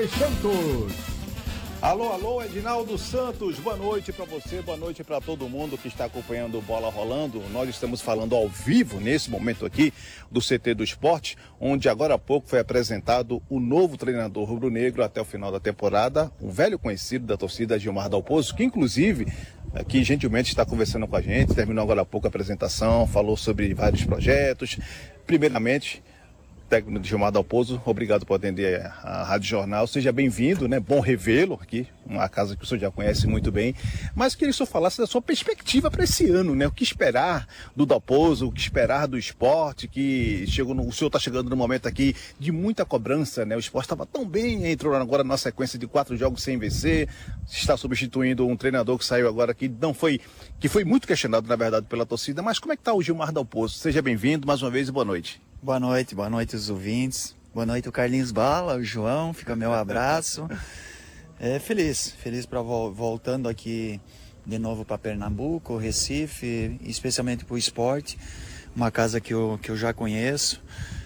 Santos. Alô, alô, Edinaldo Santos, boa noite para você, boa noite para todo mundo que está acompanhando o Bola Rolando. Nós estamos falando ao vivo, nesse momento aqui, do CT do Esporte, onde agora há pouco foi apresentado o novo treinador rubro-negro até o final da temporada, um velho conhecido da torcida, Gilmar Dalpozo, que inclusive aqui gentilmente está conversando com a gente, terminou agora há pouco a apresentação, falou sobre vários projetos. Primeiramente, técnico Gilmar Dalpozo, obrigado por atender a Rádio Jornal. Seja bem-vindo, né? Bom revê-lo aqui, uma casa que o senhor já conhece muito bem. Mas queria que o senhor falasse da sua perspectiva para esse ano, né? O que esperar do Dalpozo, o que esperar do esporte, que o senhor está chegando no momento aqui de muita cobrança, né? O esporte estava tão bem, entrou agora na sequência de 4 jogos sem vencer, está substituindo um treinador que saiu agora que foi muito questionado, na verdade, pela torcida. Mas como é que está o Gilmar Dalpozo? Seja bem-vindo mais uma vez e boa noite. Boa noite os ouvintes. Boa noite o Carlinhos Bala, o João, fica meu abraço. Feliz para voltando aqui de novo para Pernambuco, Recife, especialmente para o esporte, uma casa que eu já conheço.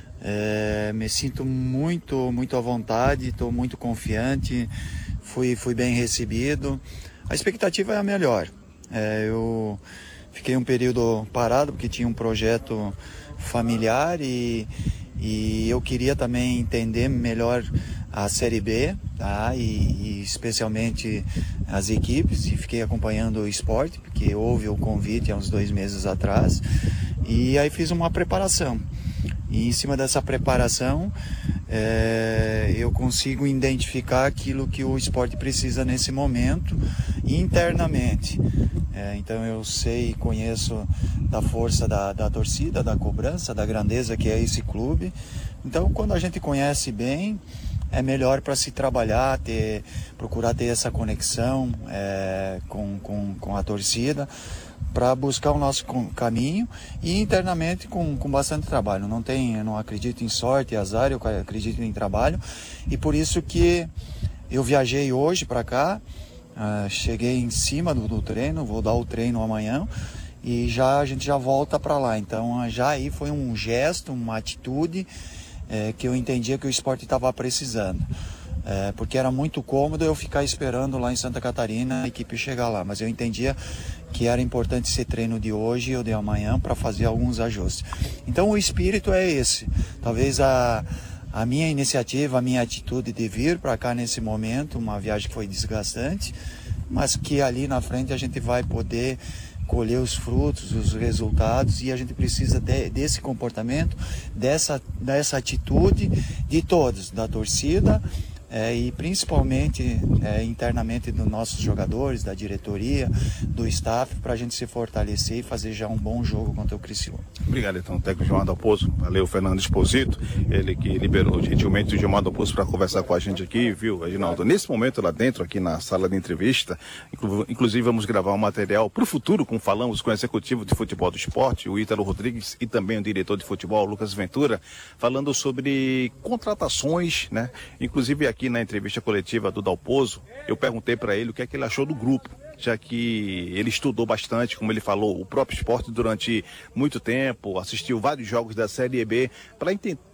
Me sinto muito à vontade, estou muito confiante, fui bem recebido. A expectativa é a melhor. Eu fiquei um período parado porque tinha um projeto familiar e eu queria também entender melhor a Série B, tá? E especialmente as equipes, e fiquei acompanhando o esporte, porque houve o convite há uns 2 meses atrás, e aí fiz uma preparação. E em cima dessa preparação, eu consigo identificar aquilo que o esporte precisa nesse momento, internamente. Então eu sei e conheço da força da torcida, da cobrança, da grandeza que é esse clube. Então quando a gente conhece bem, é melhor para se trabalhar, procurar ter essa conexão com a torcida, para buscar o nosso caminho e internamente com bastante trabalho. Eu não acredito em sorte e azar, eu acredito em trabalho, e por isso que eu viajei hoje para cá, cheguei em cima do treino, vou dar o treino amanhã e a gente já volta para lá. Então já aí foi um gesto, uma atitude que eu entendia que o esporte estava precisando. Porque era muito cômodo eu ficar esperando lá em Santa Catarina a equipe chegar lá, mas eu entendia que era importante esse treino de hoje e o de amanhã para fazer alguns ajustes. Então o espírito é esse. Talvez a minha iniciativa, a minha atitude de vir para cá nesse momento, uma viagem que foi desgastante, mas que ali na frente a gente vai poder colher os frutos, os resultados, e a gente precisa desse comportamento, dessa atitude de todos, da torcida, e principalmente internamente dos nossos jogadores, da diretoria, do staff, para a gente se fortalecer e fazer já um bom jogo contra o Criciúma. Obrigado, então, técnico Gilmar Dalpozo. Valeu, Fernando Esposito, ele que liberou gentilmente o Gilmar Dalpozo para conversar com a gente aqui, viu, Edinaldo? Nesse momento lá dentro, aqui na sala de entrevista, inclusive vamos gravar um material para o futuro, como falamos com o executivo de futebol do esporte, o Ítalo Rodrigues, e também o diretor de futebol, Lucas Ventura, falando sobre contratações, né? Inclusive aqui na entrevista coletiva do Dalpozo, eu perguntei para ele o que é que ele achou do grupo, já que ele estudou bastante, como ele falou, o próprio esporte durante muito tempo, assistiu vários jogos da Série B, para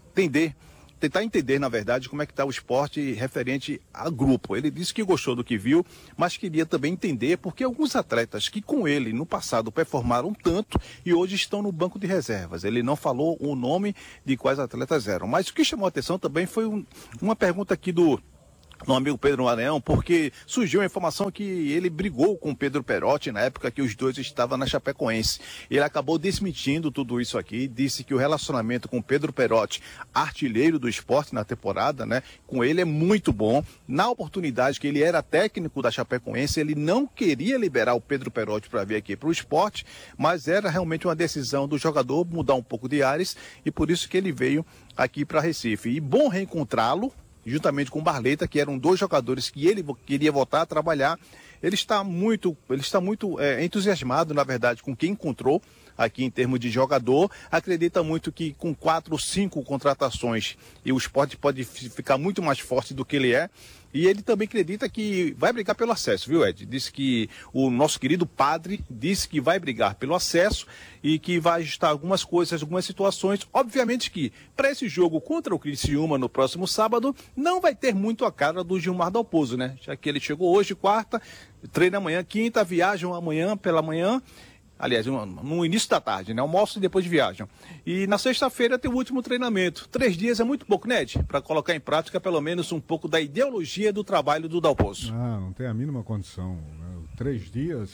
tentar entender, na verdade, como é que está o esporte referente a grupo. Ele disse que gostou do que viu, mas queria também entender porque alguns atletas que com ele no passado performaram tanto e hoje estão no banco de reservas. Ele não falou o nome de quais atletas eram, mas o que chamou a atenção também foi uma pergunta aqui do amigo Pedro Maranhão, porque surgiu a informação que ele brigou com o Pedro Perotti na época que os dois estavam na Chapecoense. Ele acabou desmentindo tudo isso aqui, disse que o relacionamento com o Pedro Perotti, artilheiro do esporte na temporada, né, com ele é muito bom. Na oportunidade que ele era técnico da Chapecoense, ele não queria liberar o Pedro Perotti para vir aqui para o esporte, mas era realmente uma decisão do jogador mudar um pouco de ares, e por isso que ele veio aqui para Recife. E bom reencontrá-lo, juntamente com o Barleta, que eram 2 jogadores que ele queria voltar a trabalhar. Ele está muito entusiasmado, na verdade, com quem encontrou aqui em termos de jogador. Acredita muito que com 4 ou 5 contratações e o esporte pode ficar muito mais forte do que ele é. E ele também acredita que vai brigar pelo acesso, viu, Ed? Disse que o nosso querido padre disse que vai brigar pelo acesso e que vai ajustar algumas coisas, algumas situações. Obviamente que para esse jogo contra o Criciúma no próximo sábado, não vai ter muito a cara do Gilmar Dalpozo, né? Já que ele chegou hoje, quarta, treina amanhã, quinta, viajam amanhã pela manhã. Aliás, no início da tarde, né? Almoço e depois viajam. E na sexta-feira tem o último treinamento. 3 dias é muito pouco, né, Ed? Para colocar em prática pelo menos um pouco da ideologia do trabalho do Dalpozo. Não tem a mínima condição. 3 dias...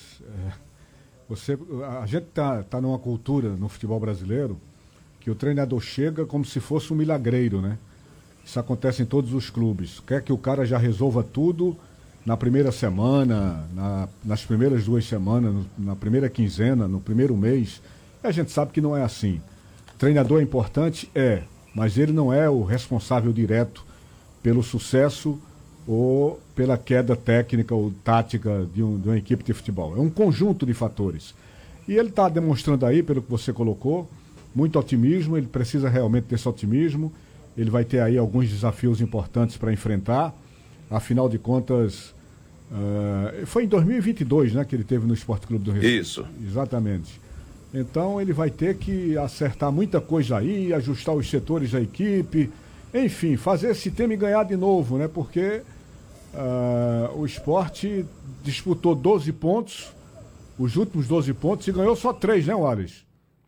a gente tá numa cultura no futebol brasileiro que o treinador chega como se fosse um milagreiro, né? Isso acontece em todos os clubes. Quer que o cara já resolva tudo na primeira semana, nas primeiras 2 semanas, na primeira quinzena, no primeiro mês. E a gente sabe que não é assim. Treinador é importante? Mas ele não é o responsável direto pelo sucesso ou pela queda técnica ou tática de uma equipe de futebol. É um conjunto de fatores. E ele está demonstrando aí, pelo que você colocou, muito otimismo. Ele precisa realmente desse otimismo. Ele vai ter aí alguns desafios importantes para enfrentar. Afinal de contas, foi em 2022, né, que ele teve no Sport Clube do Recife. Isso. Exatamente. Então ele vai ter que acertar muita coisa aí, ajustar os setores da equipe, enfim, fazer esse time ganhar de novo, né? Porque o Sport disputou 12 pontos, os últimos 12 pontos, e ganhou só 3, né, Wallace?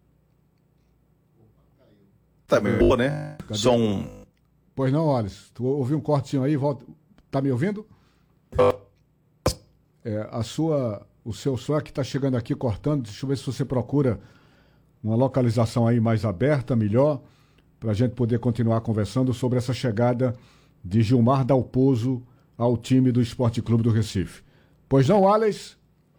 Tá meio boa, né? Pois não, Wallace. Tu ouviu um cortezinho aí, volta. Tá me ouvindo? O seu som que está chegando aqui cortando. Deixa eu ver se você procura uma localização aí mais aberta, melhor, para a gente poder continuar conversando sobre essa chegada de Gilmar Dalpozo ao time do Sport Clube do Recife. Pois não, Wallace?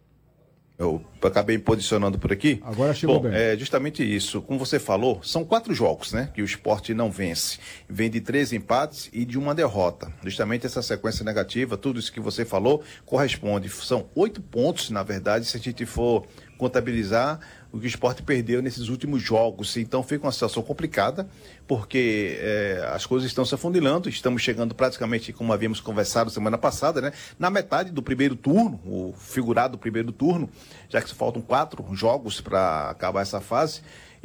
Eu acabei me posicionando por aqui. Agora chegou bem. É justamente isso. Como você falou, são 4 jogos, né, que o Sport não vence. Vem de 3 empates e de uma derrota. Justamente essa sequência negativa, tudo isso que você falou, corresponde. São 8 pontos, na verdade, se a gente for contabilizar o que o Sport perdeu nesses últimos jogos. Então fica uma situação complicada, porque as coisas estão se afunilando. Estamos chegando praticamente, como havíamos conversado semana passada, né, na metade do primeiro turno, o figurado primeiro turno, já que faltam 4 jogos para acabar essa fase.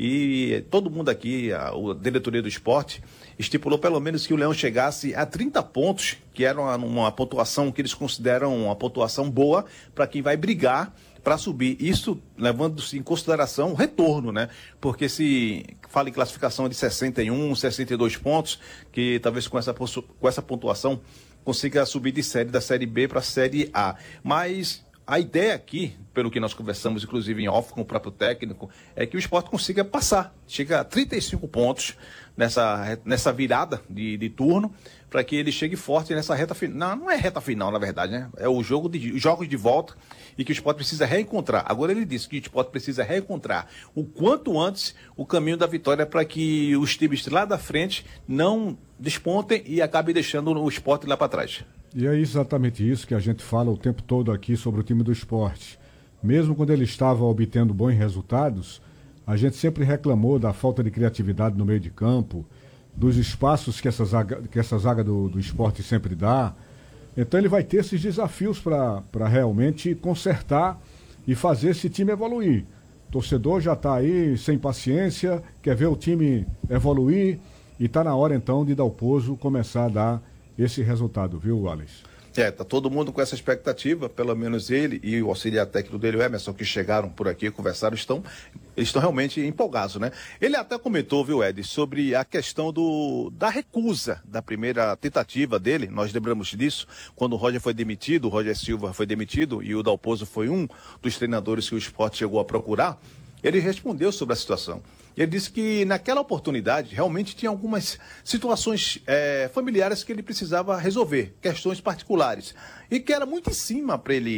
E todo mundo aqui, a diretoria do Sport, estipulou pelo menos que o Leão chegasse a 30 pontos, que era uma pontuação que eles consideram uma pontuação boa para quem vai brigar para subir. Isso levando-se em consideração o retorno, né? Porque se fala em classificação de 61, 62 pontos, que talvez com essa pontuação consiga subir de série, da Série B para a Série A. Mas a ideia aqui, pelo que nós conversamos, inclusive em off com o próprio técnico, é que o Sport consiga passar. Chega a 35 pontos nessa virada de turno, para que ele chegue forte nessa reta final. Não é reta final, na verdade, né? É os jogos de volta e que o Sport precisa reencontrar. Agora ele disse que o Sport precisa reencontrar o quanto antes o caminho da vitória, para que os times lá da frente não despontem e acabem deixando o Sport lá para trás. E é exatamente isso que a gente fala o tempo todo aqui sobre o time do Sport. Mesmo quando ele estava obtendo bons resultados, a gente sempre reclamou da falta de criatividade no meio de campo, dos espaços que essa zaga do Sport sempre dá. Então ele vai ter esses desafios para realmente consertar e fazer esse time evoluir. O torcedor já está aí sem paciência, quer ver o time evoluir, e está na hora então de Dalpozo começar a dar esse resultado, viu, Wallace? Tá todo mundo com essa expectativa, pelo menos ele e o auxiliar técnico dele, o Emerson, que chegaram por aqui, conversaram, eles estão realmente empolgados, né? Ele até comentou, viu, Ed, sobre a questão da recusa da primeira tentativa dele. Nós lembramos disso, quando o Roger Silva foi demitido e o Dalpozo foi um dos treinadores que o Sport chegou a procurar. Ele respondeu sobre a situação. Ele disse que naquela oportunidade realmente tinha algumas situações familiares que ele precisava resolver, questões particulares, e que era muito em cima para ele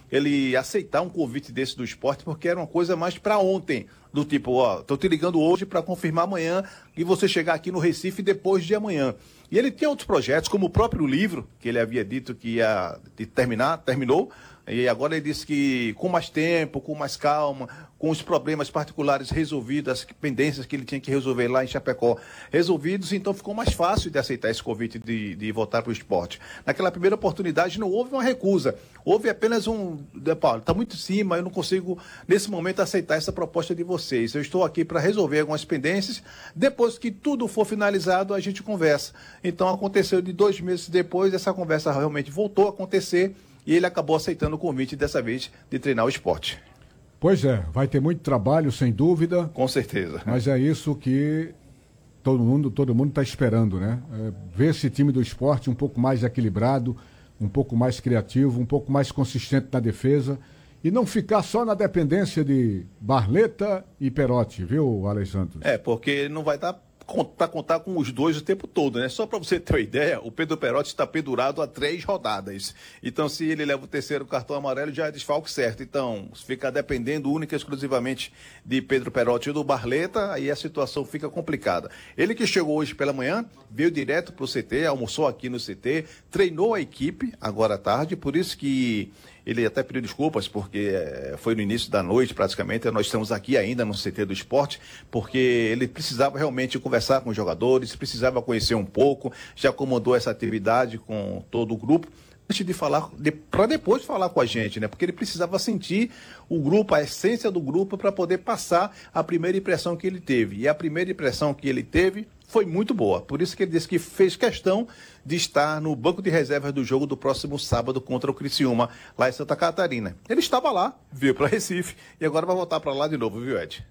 ele aceitar um convite desse do esporte, porque era uma coisa mais para ontem, do tipo, ó, tô te ligando hoje para confirmar amanhã e você chegar aqui no Recife depois de amanhã. E ele tem outros projetos, como o próprio livro, que ele havia dito que ia terminou, e agora ele disse que com mais tempo, com mais calma, com os problemas particulares resolvidos, as pendências que ele tinha que resolver lá em Chapecó resolvidos, então ficou mais fácil de aceitar esse convite de voltar para o esporte. Naquela primeira oportunidade não houve uma recusa, houve apenas Paulo, está muito em cima, eu não consigo nesse momento aceitar essa proposta de vocês. Eu estou aqui para resolver algumas pendências, depois que tudo for finalizado a gente conversa. Então aconteceu de 2 meses depois, essa conversa realmente voltou a acontecer, e ele acabou aceitando o convite, dessa vez, de treinar o esporte. Pois é, vai ter muito trabalho, sem dúvida. Com certeza. Mas é isso que todo mundo está esperando, né? Ver esse time do esporte um pouco mais equilibrado, um pouco mais criativo, um pouco mais consistente na defesa e não ficar só na dependência de Barleta e Perotti, viu, Alexandre? Porque não vai dar para contar com os dois o tempo todo, né? Só para você ter uma ideia, o Pedro Perotti está pendurado há 3 rodadas. Então, se ele leva o 3º cartão amarelo, já é desfalque certo. Então, se ficar dependendo única e exclusivamente de Pedro Perotti e do Barleta, aí a situação fica complicada. Ele que chegou hoje pela manhã, veio direto para o CT, almoçou aqui no CT, treinou a equipe agora à tarde, por isso que ele até pediu desculpas, porque foi no início da noite, praticamente. Nós estamos aqui ainda no CT do esporte, porque ele precisava realmente conversar com os jogadores, precisava conhecer um pouco, já comandou essa atividade com todo o grupo, antes de falar, para depois falar com a gente, né? Porque ele precisava sentir o grupo, a essência do grupo, para poder passar a primeira impressão que ele teve. E a primeira impressão que ele teve foi muito boa. Por isso que ele disse que fez questão de estar no banco de reservas do jogo do próximo sábado contra o Criciúma, lá em Santa Catarina. Ele estava lá, veio para Recife e agora vai voltar para lá de novo, viu, Ed?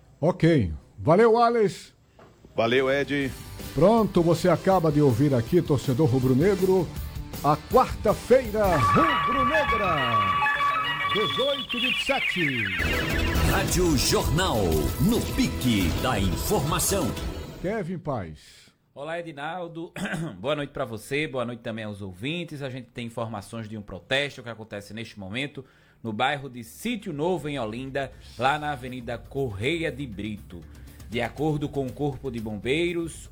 Ok. Valeu, Alex. Valeu, Ed. Pronto, você acaba de ouvir aqui, torcedor rubro-negro, a quarta-feira rubro-negra, 18h27. Rádio Jornal, no pique da informação. Kevin Paz. Olá, Edinaldo. Boa noite para você, boa noite também aos ouvintes. A gente tem informações de um protesto que acontece neste momento no bairro de Sítio Novo, em Olinda, lá na Avenida Correia de Brito. De acordo com o Corpo de Bombeiros,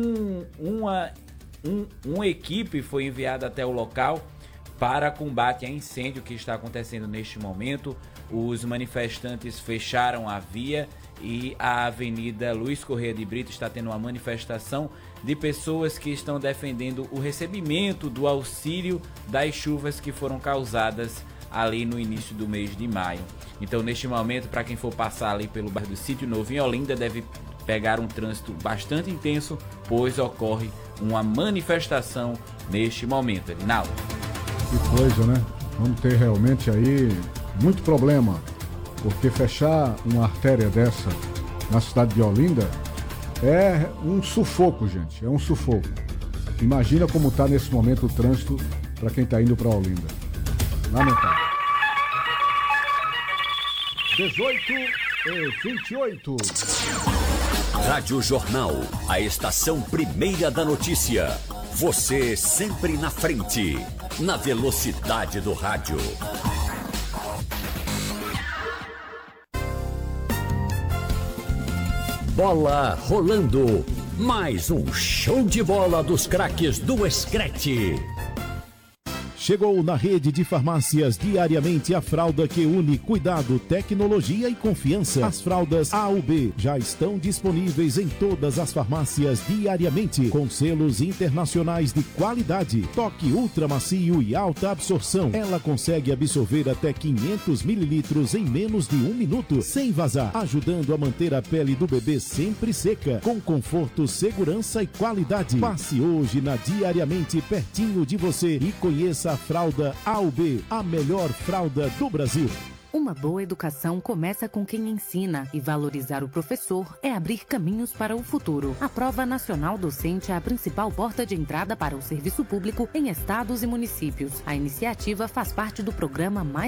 uma equipe foi enviada até o local para combate a incêndio que está acontecendo neste momento. Os manifestantes fecharam a via e a Avenida Luiz Correia de Brito está tendo uma manifestação de pessoas que estão defendendo o recebimento do auxílio das chuvas que foram causadas ali no início do mês de maio. Então, neste momento, para quem for passar ali pelo bairro do Sítio Novo em Olinda, deve pegar um trânsito bastante intenso, pois ocorre uma manifestação neste momento, Edinaldo. Que coisa, né? Vamos ter realmente aí muito problema, porque fechar uma artéria dessa na cidade de Olinda é um sufoco, gente, é um sufoco. Imagina como está nesse momento o trânsito para quem está indo para Olinda. Lamentável. 18h28. Rádio Jornal, a estação primeira da notícia. Você sempre na frente, na velocidade do rádio. Bola rolando. Mais um show de bola dos craques do Screte. Chegou na rede de farmácias diariamente a fralda que une cuidado, tecnologia e confiança. As fraldas A/B já estão disponíveis em todas as farmácias diariamente, com selos internacionais de qualidade. Toque ultra macio e alta absorção. Ela consegue absorver até 500 mililitros em menos de 1 minuto, sem vazar, ajudando a manter a pele do bebê sempre seca, com conforto, segurança e qualidade. Passe hoje na Diariamente pertinho de você e conheça a fralda A/B, a melhor fralda do Brasil. Uma boa educação começa com quem ensina, e valorizar o professor é abrir caminhos para o futuro. A Prova Nacional Docente é a principal porta de entrada para o serviço público em estados e municípios. A iniciativa faz parte do programa Mais